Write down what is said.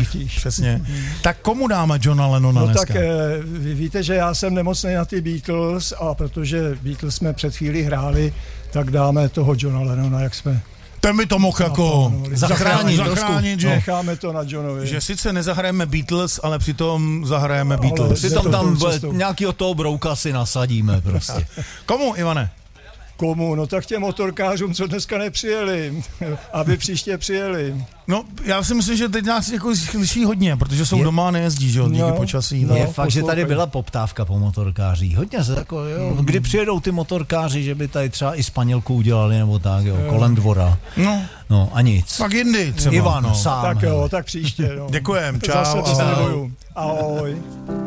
cítíš. Přesně. Tak komu dáme Johna Lennona dneska? Tak vy víte, že já jsem nemocný na ty Beatles a protože Beatles jsme před chvíli hráli, tak dáme toho Johna Lennona, jak jsme... Ten by to mohl jako zachránit, že necháme to na Johnovi. Že sice nezahrajeme Beatles, ale přitom zahrajeme Beatles. Přitom tam nějakýho toho brouka si nasadíme prostě. Komu, Ivane? Komu? No tak těm motorkářům, co dneska nepřijeli, aby příště přijeli. No, já si myslím, že teď nás jako slyší hodně, protože jsou doma a nejezdí, že jo, díky počasí. Je fakt, že tady byla poptávka po motorkářích. Hodně se jako, jo, kdy přijedou ty motorkáři, že by tady třeba i Spanilku udělali, nebo tak, jo, kolem dvora. No a nic. Tak jindy třeba. Ivan sám. Tak jo, tak příště. No. Děkujem, čau. Zase ahoj.